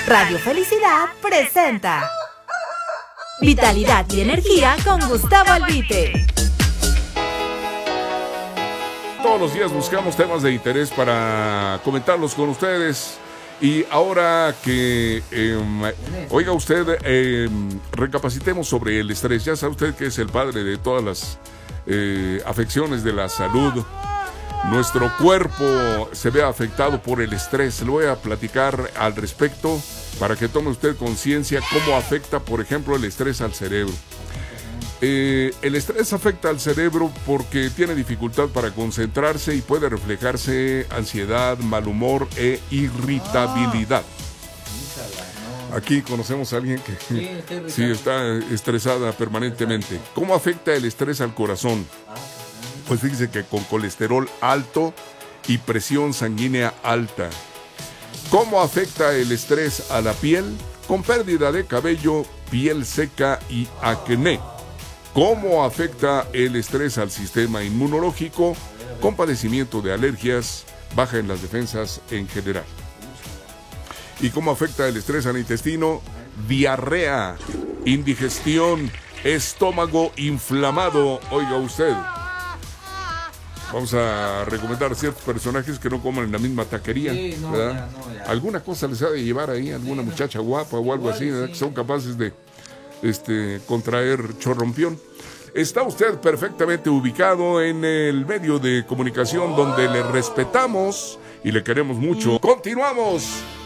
Radio Felicidad presenta Vitalidad y Energía con Gustavo Albite. Todos los días buscamos temas de interés para comentarlos con ustedes. Y ahora que, oiga usted, recapacitemos sobre el estrés. Ya sabe usted que es el padre de todas las afecciones de la salud. Nuestro cuerpo se ve afectado por el estrés. Le voy a platicar al respecto para que tome usted conciencia cómo afecta, por ejemplo, el estrés al cerebro. El estrés afecta al cerebro porque tiene dificultad para concentrarse y puede reflejarse ansiedad, mal humor e irritabilidad. Aquí conocemos a alguien que sí está estresada permanentemente. ¿Cómo afecta el estrés al corazón? Pues fíjese que con colesterol alto y presión sanguínea alta. ¿Cómo afecta el estrés a la piel? Con pérdida de cabello, piel seca y acné. ¿Cómo afecta el estrés al sistema inmunológico? Con padecimiento de alergias, baja en las defensas en general. ¿Y cómo afecta el estrés al intestino? Diarrea, indigestión, estómago inflamado. Oiga usted. Vamos a recomendar a ciertos personajes que no coman en la misma taquería, sí, no, ¿verdad? Ya. Alguna cosa les ha de llevar ahí, alguna muchacha guapa o algo así, ¿verdad? Que son capaces de contraer chorrompión. Está usted perfectamente ubicado en el medio de comunicación donde le respetamos y le queremos mucho. ¡Continuamos!